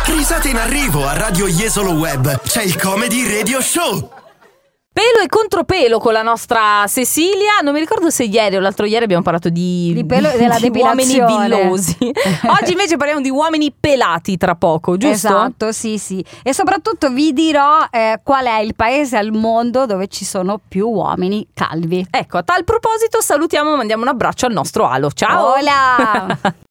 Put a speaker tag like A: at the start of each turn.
A: Risate in arrivo a Radio Jesolo Web. C'è il Comedy Radio Show.
B: Pelo e contropelo con la nostra Cecilia. Non mi ricordo se ieri o l'altro ieri abbiamo parlato di
C: pelo e della depilazione.
B: uomini villosi. Oggi invece parliamo di uomini pelati tra poco, giusto?
C: Esatto, sì. E soprattutto vi dirò qual è il paese al mondo dove ci sono più uomini calvi.
B: Ecco, a tal proposito salutiamo e mandiamo un abbraccio al nostro Alo. Ciao!
C: Hola!